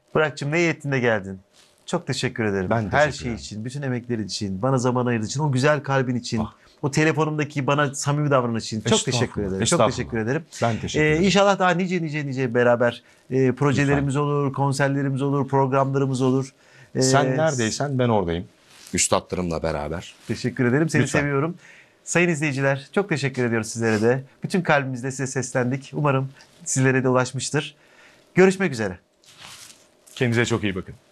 Burak'cığım ne iyi ettin de geldin. Çok teşekkür ederim. Ben Her teşekkür şey ederim. için, bütün emeklerin için, bana zaman ayırdığın için, o güzel kalbin için, Ah. o telefonumdaki bana samimi davranış için çok teşekkür Estağfurullah, ederim. Çok teşekkür ederim. Ben teşekkür ederim. İnşallah daha nice beraber projelerimiz olur, konserlerimiz olur, programlarımız olur. Sen neredeysen ben oradayım. Üstadlarımla beraber. Teşekkür ederim. Seni Lütfen. seviyorum. Sayın izleyiciler, çok teşekkür ediyoruz sizlere de. Bütün kalbimizle size seslendik. Umarım sizlere de ulaşmıştır. Görüşmek üzere. Kendinize çok iyi bakın.